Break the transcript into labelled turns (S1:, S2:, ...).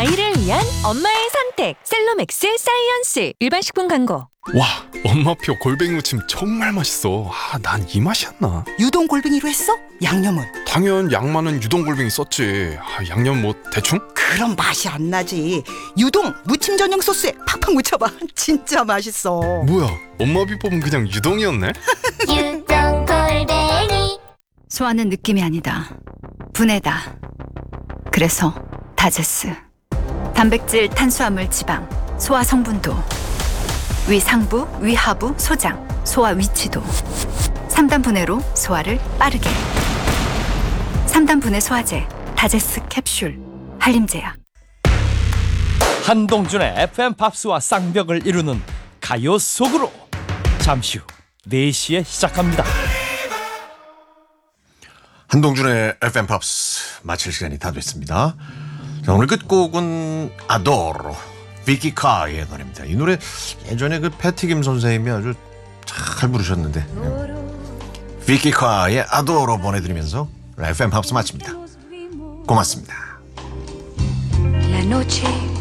S1: 아이를 위한 엄마의 선택 셀로맥스 사이언스. 일반 식품 광고.
S2: 와, 엄마표 골뱅이 무침 정말 맛있어. 난 이 맛이었나?
S3: 유동 골뱅이로 했어? 양념은?
S2: 당연 양 많은 유동 골뱅이 썼지. 양념 뭐 대충?
S3: 그럼 맛이 안 나지. 유동 무침 전용 소스에 팍팍 묻혀봐. 진짜 맛있어.
S2: 뭐야, 엄마 비법은 그냥 유동이었네?
S4: 유동 골뱅이.
S5: 소화는 느낌이 아니다. 분해다. 그래서 다제스. 단백질, 탄수화물, 지방, 소화 성분도, 위 상부, 위 하부, 소장, 소화 위치도 3단 분해로 소화를 빠르게. 3단 분해 소화제 다제스 캡슐. 한림제약.
S6: 한동준의 FM 팝스와 쌍벽을 이루는 가요 속으로 잠시 후 4시에 시작합니다.
S7: 한동준의 FM 팝스 마칠 시간이 다 됐습니다. 자, 오늘 끝곡은 아도로 비키 카의 노래입니다. 이 노래 예전에 그 패티김 선생님이 아주 잘 부르셨는데 비키 카의 아도로 보내드리면서 FM 팝스 마칩니다. 고맙습니다.
S4: La noche